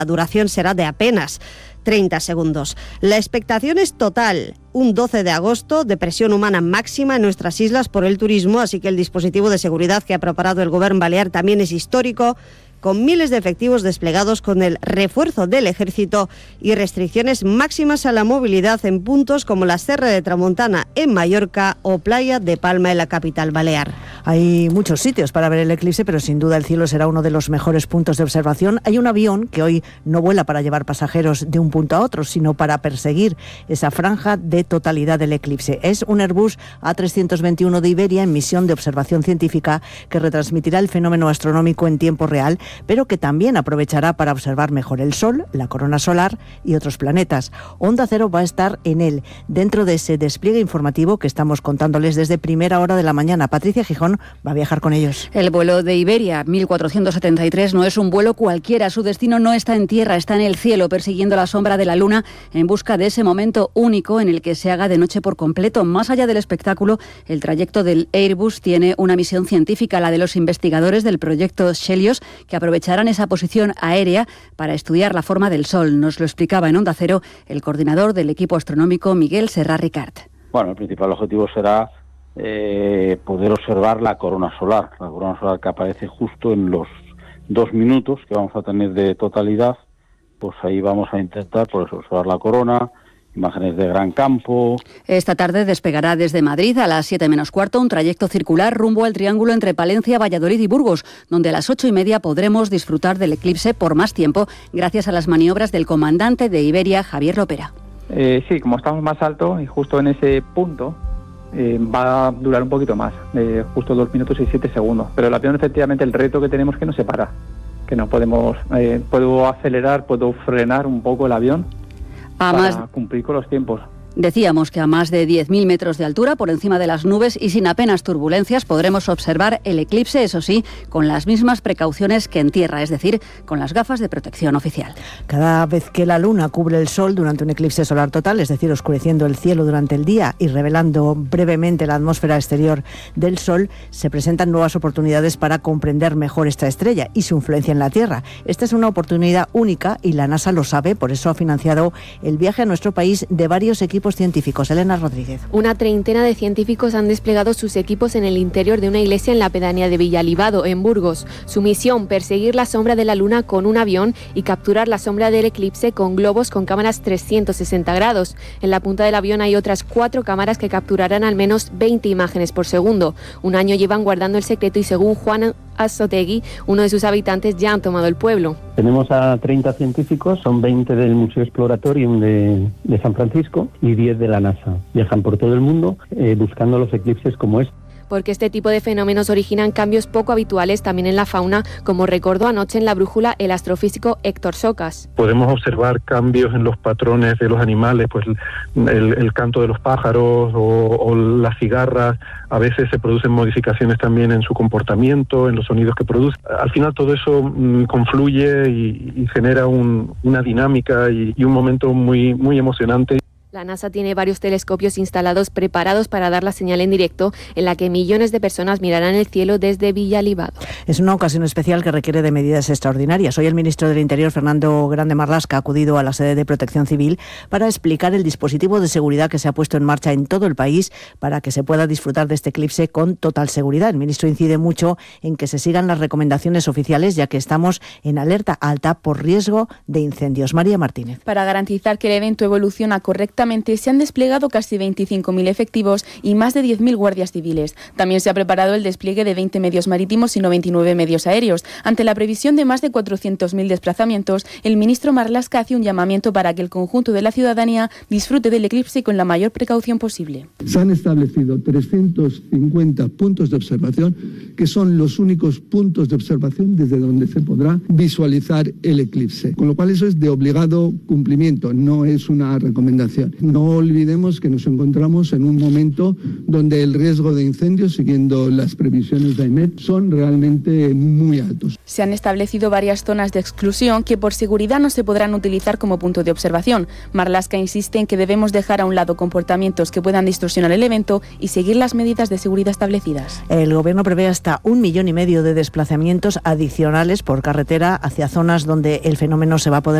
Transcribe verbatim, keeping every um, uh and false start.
La duración será de apenas treinta segundos. La expectación es total. Un doce de agosto de presión humana máxima en nuestras islas por el turismo, así que el dispositivo de seguridad que ha preparado el Gobierno balear también es histórico, con miles de efectivos desplegados con el refuerzo del ejército y restricciones máximas a la movilidad en puntos como la Serra de Tramontana en Mallorca o Playa de Palma en la capital balear. Hay muchos sitios para ver el eclipse, pero sin duda el cielo será uno de los mejores puntos de observación. Hay un avión que hoy no vuela para llevar pasajeros de un punto a otro, sino para perseguir esa franja de totalidad del eclipse. Es un Airbus A trescientos veintiuno de Iberia en misión de observación científica que retransmitirá el fenómeno astronómico en tiempo real, pero que también aprovechará para observar mejor el Sol, la corona solar y otros planetas. Onda Cero va a estar en él, dentro de ese despliegue informativo que estamos contándoles desde primera hora de la mañana. Patricia Gijón va a viajar con ellos. El vuelo de Iberia mil cuatrocientos setenta y tres no es un vuelo cualquiera. Su destino no está en tierra, está en el cielo, persiguiendo la sombra de la luna en busca de ese momento único en el que se haga de noche por completo. Más allá del espectáculo, el trayecto del Airbus tiene una misión científica, la de los investigadores del proyecto Helios, que aprovecharán esa posición aérea para estudiar la forma del Sol. Nos lo explicaba en Onda Cero el coordinador del equipo astronómico, Miguel Serra Ricart. Bueno, el principal objetivo será eh, poder observar la corona solar, la corona solar que aparece justo en los dos minutos que vamos a tener de totalidad. Pues ahí vamos a intentar por eso, observar la corona, imágenes de gran campo. Esta tarde despegará desde Madrid a las siete menos cuarto un trayecto circular rumbo al triángulo entre Palencia, Valladolid y Burgos, donde a las ocho y media podremos disfrutar del eclipse por más tiempo gracias a las maniobras del comandante de Iberia, Javier Lopera. Eh, sí, como estamos más alto y justo en ese punto eh, va a durar un poquito más, eh, justo dos minutos y siete segundos. Pero el avión, efectivamente, el reto que tenemos es que no se para, que no podemos, eh, puedo acelerar, puedo frenar un poco el avión a para más... cumplir con los tiempos. Decíamos que a más de diez mil metros de altura, por encima de las nubes y sin apenas turbulencias, podremos observar el eclipse, eso sí, con las mismas precauciones que en tierra, es decir, con las gafas de protección oficial. Cada vez que la luna cubre el sol durante un eclipse solar total, es decir, oscureciendo el cielo durante el día y revelando brevemente la atmósfera exterior del sol, se presentan nuevas oportunidades para comprender mejor esta estrella y su influencia en la Tierra. Esta es una oportunidad única y la NASA lo sabe, por eso ha financiado el viaje a nuestro país de varios equipos científicos. Elena Rodríguez. Una treintena de científicos han desplegado sus equipos en el interior de una iglesia en la pedanía de Villalibado, en Burgos. Su misión, perseguir la sombra de la luna con un avión y capturar la sombra del eclipse con globos con cámaras trescientos sesenta grados. En la punta del avión hay otras cuatro cámaras que capturarán al menos veinte imágenes por segundo. Un año llevan guardando el secreto y según Juan Azotegui, uno de sus habitantes, ya han tomado el pueblo. Tenemos a treinta científicos, son veinte del Museo Exploratorium de, de San Francisco y diez de la NASA. Viajan por todo el mundo eh, buscando los eclipses como este. Porque este tipo de fenómenos originan cambios poco habituales también en la fauna, como recordó anoche en La Brújula el astrofísico Héctor Socas. Podemos observar cambios en los patrones de los animales, pues el, el canto de los pájaros o, o las cigarras. A veces se producen modificaciones también en su comportamiento, en los sonidos que produce. Al final todo eso mmm, confluye y, y genera un, una dinámica y, y un momento muy, muy emocionante. La NASA tiene varios telescopios instalados preparados para dar la señal en directo en la que millones de personas mirarán el cielo desde Villalibado. Es una ocasión especial que requiere de medidas extraordinarias. Hoy el ministro del Interior, Fernando Grande Marlaska, ha acudido a la sede de Protección Civil para explicar el dispositivo de seguridad que se ha puesto en marcha en todo el país para que se pueda disfrutar de este eclipse con total seguridad. El ministro incide mucho en que se sigan las recomendaciones oficiales, ya que estamos en alerta alta por riesgo de incendios. María Martínez. Para garantizar que el evento evoluciona correctamente, se han desplegado casi veinticinco mil efectivos y más de diez mil guardias civiles. También se ha preparado el despliegue de veinte medios marítimos y noventa y nueve medios aéreos. Ante la previsión de más de cuatrocientos mil desplazamientos, el ministro Marlaska hace un llamamiento para que el conjunto de la ciudadanía disfrute del eclipse con la mayor precaución posible. Se han establecido trescientos cincuenta puntos de observación, que son los únicos puntos de observación desde donde se podrá visualizar el eclipse. Con lo cual eso es de obligado cumplimiento, no es una recomendación. situación. No olvidemos que nos encontramos en un momento donde el riesgo de incendios, siguiendo las previsiones de AEMET, son realmente muy altos. Se han establecido varias zonas de exclusión que por seguridad no se podrán utilizar como punto de observación. Marlaska insiste en que debemos dejar a un lado comportamientos que puedan distorsionar el evento y seguir las medidas de seguridad establecidas. El Gobierno prevé hasta un millón y medio de desplazamientos adicionales por carretera hacia zonas donde el fenómeno se va a poder